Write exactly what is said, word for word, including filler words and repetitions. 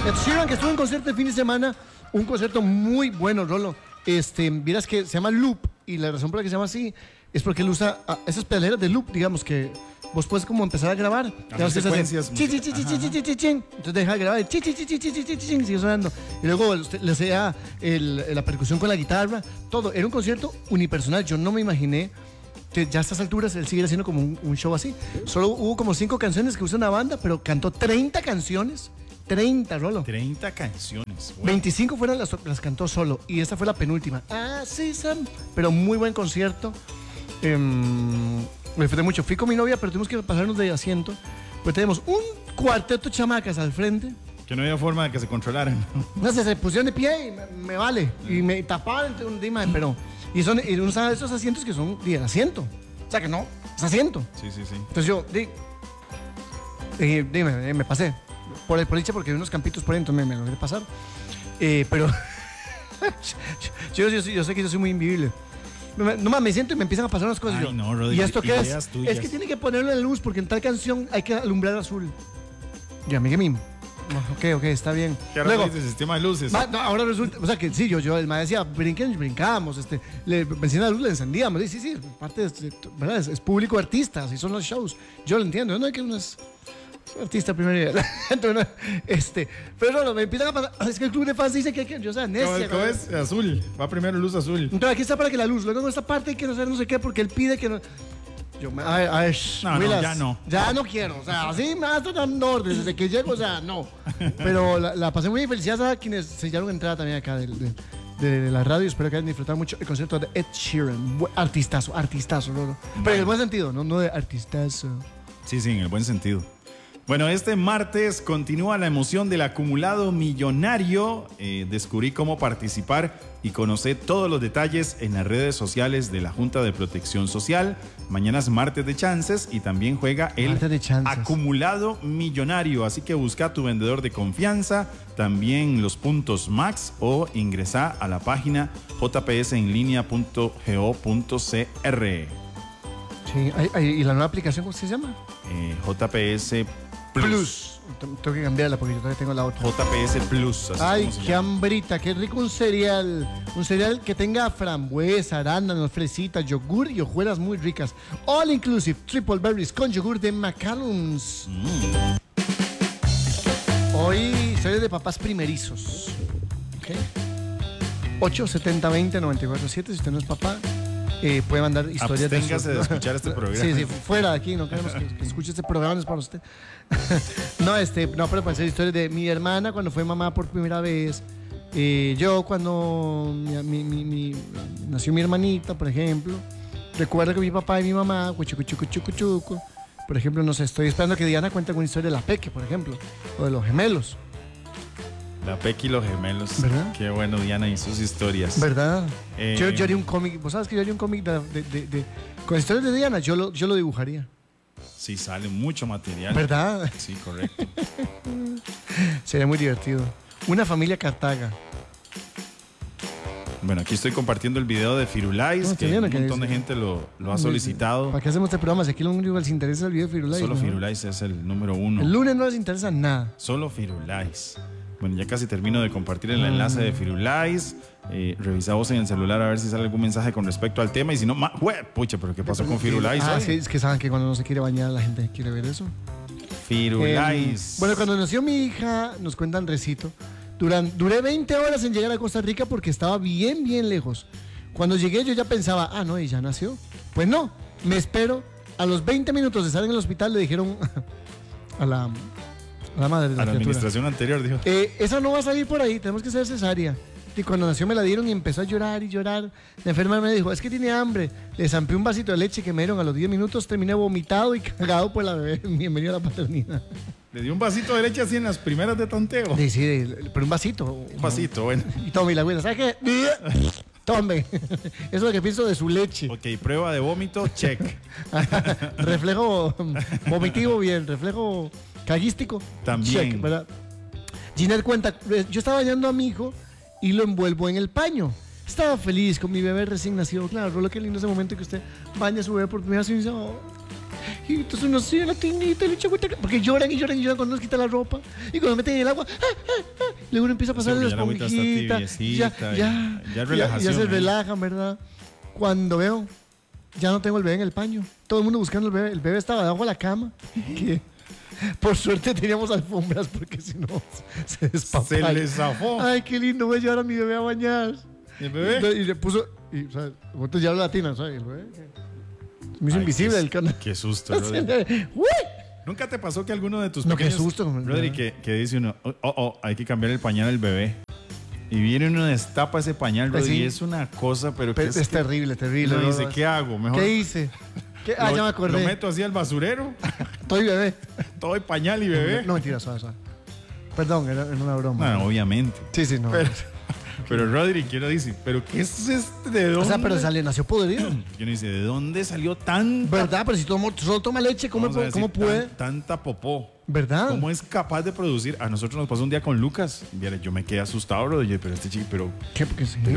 Ed Sheeran, que estuvo en concierto el fin de semana, un concierto muy bueno, Rolo. Este, vieras que se llama Loop, y la razón por la que se llama así es porque él usa ah, esas pedaleras de loop, digamos, que vos puedes como empezar a grabar. Secuencias. Entonces deja de grabar, y sigue sonando. Y luego le hacía la percusión con la guitarra, todo. Era un concierto unipersonal. Yo no me imaginé que ya a estas alturas él siguiera haciendo como un, un show así. Solo hubo como cinco canciones que usa una banda, pero cantó treinta canciones. treinta, Rolo. treinta canciones. Bueno. veinticinco fueron las, las cantó solo. Y esta fue la penúltima. Ah, sí, Sam. Pero muy buen concierto. Eh, me disfruté mucho. Fui con mi novia, pero tuvimos que pasarnos de asiento. Pues tenemos un cuarteto de chamacas al frente. Que no había forma de que se controlaran. No sé, se pusieron de pie y me, me vale. Y me tapaban un dima, pero. Y son y uno sabe esos asientos que son de asiento. O sea que no, es asiento. Sí, sí, sí. Entonces yo, di, eh, dime, eh, me pasé. Por, por dicha, porque hay unos campitos por ahí, entonces me, me logré pasar. Eh, pero yo, yo, yo, yo sé que yo soy muy invivible. No más, me siento y me empiezan a pasar unas cosas. Ay, yo, no, Rodri, ¿y esto qué es? Tuyas. Es que tiene que ponerlo en luz porque en tal canción hay que alumbrar azul. Y a mí que mismo. Ok, ok, está bien. ¿Qué ahora luego dice sistema de luces? Va, no, ahora resulta, o sea que sí, yo, yo el maestro decía, brinquen, brincábamos, este, le encendía la luz, le encendíamos. Sí, sí, sí, parte de, ¿verdad? Es, es público artista, así son los shows. Yo lo entiendo, no hay que unos artista primero nivel. Entonces, este, pero no, me empiezan a pasar. Es que el club de fans dice que hay que. Yo, o sea, necia. ¿Cómo es? Azul. Va primero luz azul. Entonces aquí está para que la luz. Luego en esta parte hay que hacer no sé qué porque él pide que no. Yo, a ver, a ver, no, no, ya no. Ya no quiero. O sea, así me vas dando órdenes desde que llego, o sea, no. Pero la, la pasé muy bien. Felicidades a quienes sellaron entrada también acá de, de, de, de la radio. Espero que hayan disfrutado mucho el concierto de Ed Sheeran. Artistazo, artistazo, ¿no? Pero en el buen sentido, no, no de artistazo. Sí, sí, en el buen sentido. Bueno, este martes continúa la emoción del acumulado millonario. Eh, descubrí cómo participar y conocí todos los detalles en las redes sociales de la Junta de Protección Social. Mañana es martes de chances y también juega el acumulado millonario. Así que busca a tu vendedor de confianza, también los puntos Max o ingresa a la página j p s en línea punto go punto c r. Sí, ¿y la nueva aplicación cómo se llama? Eh, J P S Plus. Plus. Tengo que cambiarla porque yo todavía tengo la otra. J P S Plus. Así Ay, qué hambrita, qué rico un cereal. Un cereal que tenga frambuesa, arándanos, fresitas, yogur y hojuelas muy ricas. All inclusive, triple berries con yogur de McCallum's. Mm. Hoy soy de papás primerizos. ¿Okay? ocho setenta veinte noventa y cuatro siete. Si usted no es papá, Eh, puede mandar historias. Absténgase de, su... de escuchar este programa. Sí, sí, fuera de aquí, no queremos que, que escuche este programa, no es para usted. no, este, no, pero pueden ser historias de mi hermana cuando fue mamá por primera vez, eh, yo cuando mi, mi, mi, mi, nació mi hermanita, por ejemplo. Recuerdo que mi papá y mi mamá, cuchucu, chucu, chucu, chucu, por ejemplo, no sé, estoy esperando que Diana cuente alguna historia de la Peque, por ejemplo, o de los gemelos. La Peque y los gemelos. ¿Verdad? Qué bueno, Diana y sus historias. ¿Verdad? Eh, yo, yo haría un cómic. ¿Vos sabes que yo haría un cómic de, de, de, de, con historias de Diana? Yo lo, yo lo dibujaría. Sí, sale mucho material. ¿Verdad? Sí, correcto. Sería muy divertido. Una familia Cartaga. Bueno, aquí estoy compartiendo el video de Firulais, no, que un montón de gente lo, lo ha solicitado. ¿Para qué hacemos este programa? Si aquí lo único que les interesa es el video de Firulais. Solo ¿no? Firulais es el número uno. El lunes no les interesa nada. Solo Firulais. Bueno, ya casi termino de compartir el enlace de Firulais. Eh, revisamos en el celular a ver si sale algún mensaje con respecto al tema. Y si no, ma, ¡hue! Pucha, pero ¿qué pasó con Firulais? Ah, sí, es que saben que cuando no se quiere bañar la gente quiere ver eso. Firulais. Eh, bueno, cuando nació mi hija, nos cuenta Andresito, duran, duré veinte horas en llegar a Costa Rica porque estaba bien, bien lejos. Cuando llegué yo ya pensaba, ah, no, ella nació. Pues no, me espero. A los veinte minutos de estar en el hospital le dijeron a la... A la madre de la, a la administración anterior, dijo. Eh, esa no va a salir por ahí, tenemos que hacer cesárea. Y cuando nació me la dieron y empezó a llorar y llorar. La enfermera me dijo, es que tiene hambre. Le zampé un vasito de leche que me dieron a los diez minutos, terminé vomitado y cagado por la bebé. Bienvenido a la paternidad. Le dio un vasito de leche así en las primeras de tanteo. Sí, sí, pero un vasito. Un vasito, ¿no? Bueno. Y tome, la abuela, ¿sabes qué? Tome. Eso es lo que pienso de su leche. Ok, prueba de vómito, check. Reflejo vomitivo, bien. Reflejo... Caguístico. También. Check, ¿verdad? Ginette cuenta, yo estaba bañando a mi hijo y lo envuelvo en el paño. Estaba feliz con mi bebé recién nacido. Claro, Rolo, qué lindo ese momento que usted baña a su bebé por primera vez y dice, oh, Y entonces uno se la tinita, le echa agüita, porque lloran y lloran y lloran cuando nos quita la ropa. Y cuando meten en el agua, ¡ah, ah, ah! Luego uno empieza a pasar Sí, la ya la agüita está esponjita. tibiecita, Ya, y- ya, ya ya, relajación, ya se ¿eh? relajan, ¿verdad? Cuando veo, ya no tengo el bebé en el paño. Todo el mundo buscando el bebé. El bebé estaba debajo de la cama. Que por suerte teníamos alfombras porque si no se despapaba. Se le zafó. Ay, qué lindo, voy a llevar a mi bebé a bañar. ¿El bebé? Entonces, y le puso, y, o sea, nosotros ya habla latina, ¿sabes? El bebé. Se me hizo Ay, invisible qué- el canal. Qué susto, Rodri. ¡Uy! ¿Nunca te pasó que alguno de tus No, qué pequeños, susto, Rodri, ¿verdad? que, que dice uno, oh, oh, hay que cambiar el pañal al bebé? Y viene uno destapa ese pañal, Pues Rodri, sí. y es una cosa, pero que Pero es, es que terrible, terrible. uno ¿no? dice, ¿qué hago? Mejor ¿Qué hice? ¿Qué? Ah, lo, ya me acordé. lo meto así al basurero, Estoy bebé. todo el pañal y bebé. No, mentira, suave, suave. Perdón, era, era una broma. Bueno, obviamente. Sí, sí, no. Pero, pero Rodri, quiero decir, ¿pero qué es este? ¿De dónde? o sea, pero sale, nació podrido. Yo no dice, ¿de dónde salió tanta, ¿Verdad? Pero si tomo, solo toma leche, ¿cómo, vamos a decir, ¿cómo puede? tan- tanta popó? ¿Verdad? ¿Cómo es capaz de producir? A nosotros nos pasó un día con Lucas. Viera, yo me quedé asustado, bro. Yo, pero este chico, pero ¿Qué? Porque sí.